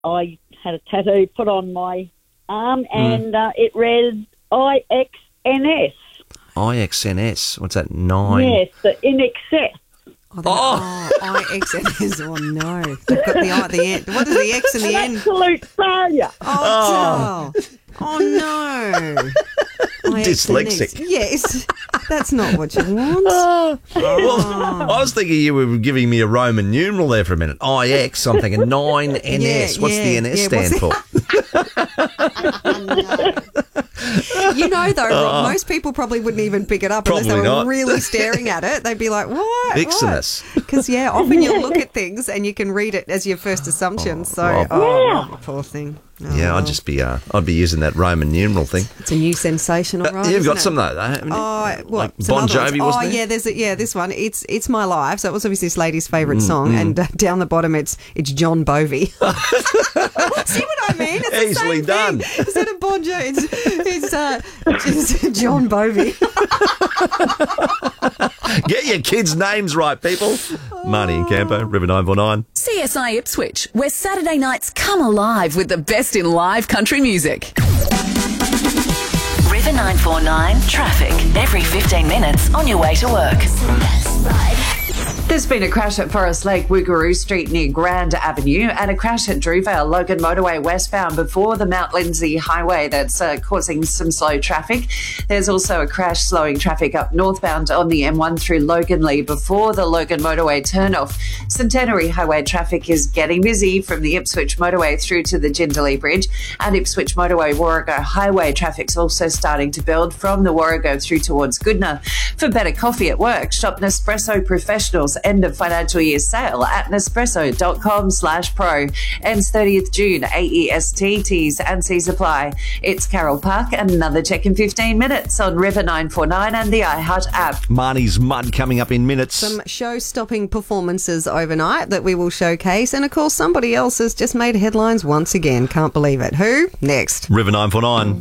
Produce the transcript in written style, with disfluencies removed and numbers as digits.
I had a tattoo put on my arm, and it read IXNS. IXNS. What's that? 9? Yes, the in excess. IXNS. Oh, no. They've got the I at the end. What is the X in the end? Absolute failure. Oh no. Dyslexic. Yes. That's not what you want. Well, I was thinking you were giving me a Roman numeral there for a minute. IX, I'm thinking 9NS. What's the NS stand for? You know, though, Rob, most people probably wouldn't even pick it up unless they were really staring at it. They'd be like, what? Vixenus. Because, often you'll look at things and you can read it as your first assumption. Rob, poor thing. Oh. Yeah, I'd be using that Roman numeral thing. It's a new sensation, all right. You've got some though, haven't you? Like Bon Jovi, wasn't there? Yeah, this one. It's My Life. So it was obviously this lady's favourite song, and down the bottom it's John Bovey. See what I mean? It's easily done. Instead of Bon Jovi, it's John Bovey. Get your kids' names right, people. Marnie and Campo, River 949. CSI Ipswich, where Saturday nights come alive with the best in live country music. River 949 traffic every 15 minutes on your way to work. There's been a crash at Forest Lake, Woogaroo Street near Grand Avenue, and a crash at Drewvale, Logan Motorway westbound before the Mount Lindsay Highway that's causing some slow traffic. There's also a crash slowing traffic up northbound on the M1 through Loganley before the Logan Motorway turnoff. Centenary Highway traffic is getting busy from the Ipswich Motorway through to the Jindalee Bridge, and Ipswich Motorway Warrego Highway traffic's also starting to build from the Warrego through towards Goodna. For better coffee at work, shop Nespresso Professionals end of financial year sale at nespresso.com/pro. Ends 30th June. AEST, T's and C's apply. It's Carol Park, and another check in 15 minutes on River 949 and the iHeart app. Marnie's Mud coming up in minutes. Some show-stopping performances overnight that we will showcase. And, of course, somebody else has just made headlines once again. Can't believe it. Who? Next. River 949.